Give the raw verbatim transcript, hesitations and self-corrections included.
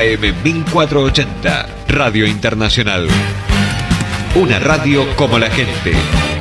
A M mil cuatrocientos ochenta, Radio Internacional. Una radio como la gente.